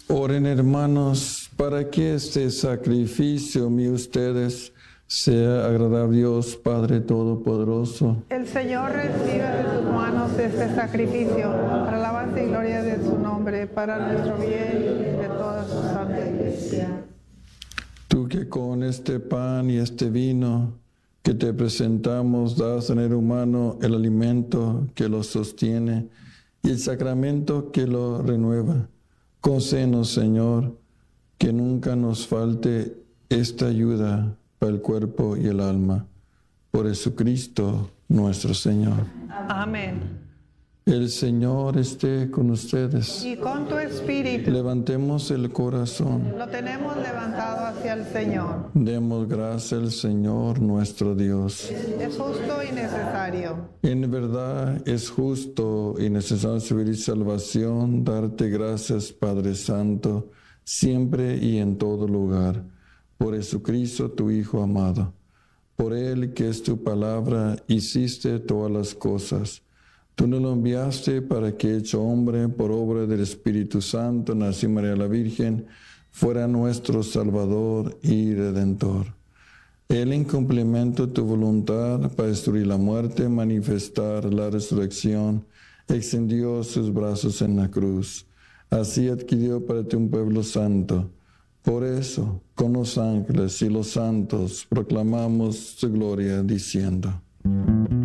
Oren, hermanos, para que este sacrificio mío ustedes sea agradable a Dios Padre Todopoderoso. El Señor reciba de sus manos este sacrificio, para alabanza y gloria de su nombre, para nuestro bien y de toda su santa iglesia. Tú que con este pan y este vino que te presentamos das al ser humano el alimento que lo sostiene y el sacramento que lo renueva. Concédenos, Señor, que nunca nos falte esta ayuda para el cuerpo y el alma. Por Jesucristo nuestro Señor. Amén. El Señor esté con ustedes. Y con tu espíritu. Levantemos el corazón. Lo tenemos levantado hacia el Señor. Demos gracias al Señor nuestro Dios. Es justo y necesario. En verdad es justo y necesario recibir salvación, darte gracias, Padre Santo, siempre y en todo lugar, por Jesucristo, tu Hijo amado. Por Él, que es tu palabra, hiciste todas las cosas. Tú nos lo enviaste para que, hecho hombre por obra del Espíritu Santo, nació María la Virgen, fuera nuestro Salvador y Redentor. Él, en cumplimiento de tu voluntad para destruir la muerte, manifestar la resurrección, extendió sus brazos en la cruz. Así adquirió para ti un pueblo santo. Por eso, con los ángeles y los santos, proclamamos su gloria, diciendo: